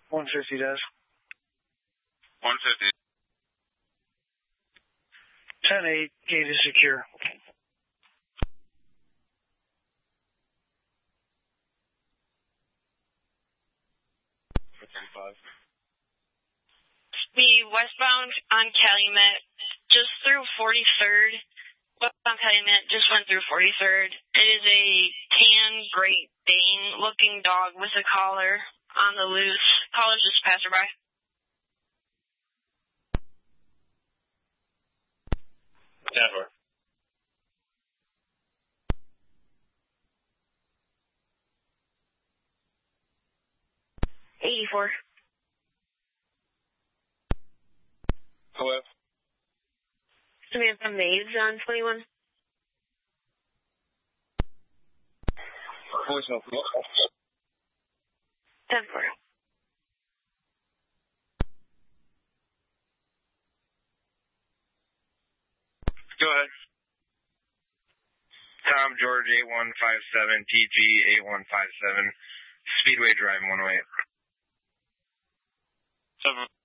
150 does. 150. 10-8, gate is secure. Speed westbound on Calumet, just through 43rd. Westbound Calumet just went through 43rd. It is a tan Great Dane looking dog with a collar on the loose. Collar's just passerby. Never. $84. Hello? Samantha Maves on 21. Voicemail. 10-4. Go ahead. Tom George 8157, TG 8157, Speedway Drive 108. 7.